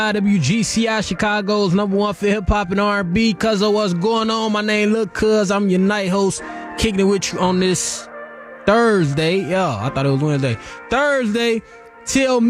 WGCI, Chicago's #1 for hip-hop and R&B. Cuz of what's going on, my name Lil Cuz. I'm your night host, kicking it with you on this Thursday. Yeah, I thought it was Wednesday. Thursday till